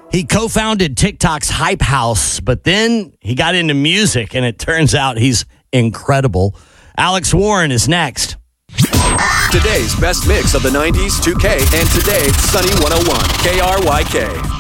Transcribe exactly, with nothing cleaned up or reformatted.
He co-founded TikTok's Hype House, but then he got into music, and it turns out he's incredible. Alex Warren is next. Today's best mix of the nineties, two K, and today, Sunny one oh one, K R Y K.